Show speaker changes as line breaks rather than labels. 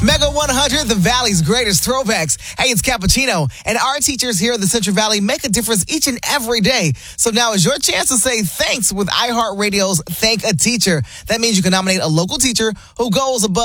Mega 100, the Valley's greatest throwbacks. Hey, it's Cappuccino, and our teachers here in the Central Valley make a difference each and every day. So now is your chance to say thanks with iHeartRadio's Thank a Teacher. That means you can nominate a local teacher who goes above